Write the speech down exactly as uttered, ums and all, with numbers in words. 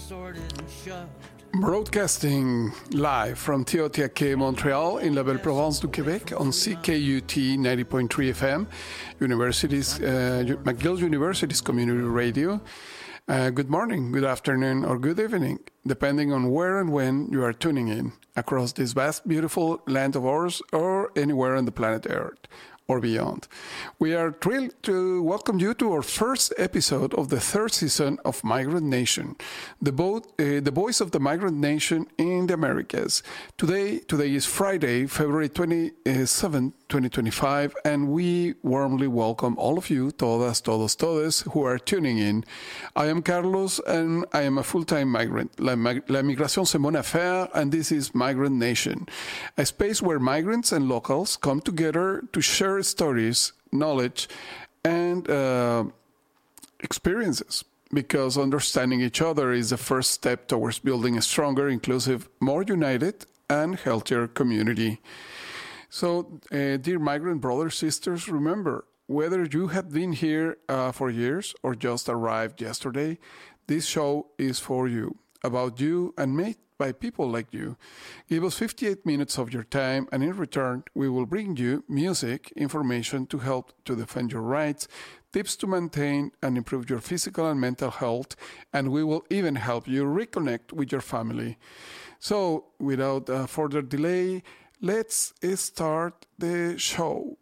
Broadcasting live from Théotiaquet, Montreal, in la belle province du Québec, on C K U T ninety point three F M, University's, uh, McGill University's Community Radio. Uh, good morning, good afternoon, or good evening, depending on where and when you are tuning in, across this vast, beautiful land of ours, or anywhere on the planet Earth, or beyond. We are thrilled to welcome you to our first episode of the third season of Migrant Nation, the, bo- uh, the voice of the migrant nation in the Americas. Today, today is Friday, February twenty-seventh, twenty twenty-five, and we warmly welcome all of you, todas, todos, todes, who are tuning in. I am Carlos, and I am a full-time migrant. La, la migración c'est mon affaire, and this is Migrant Nation, a space where migrants and locals come together to share stories, knowledge, and uh, experiences, because understanding each other is the first step towards building a stronger, inclusive, more united, and healthier community. So, uh, dear migrant brothers, sisters, remember, whether you have been here uh, for years or just arrived yesterday, this show is for you, about you, and made by people like you. Give us fifty-eight minutes of your time, and in return, we will bring you music, information to help to defend your rights, tips to maintain and improve your physical and mental health, and we will even help you reconnect with your family. So, without uh, further delay, let's start the show.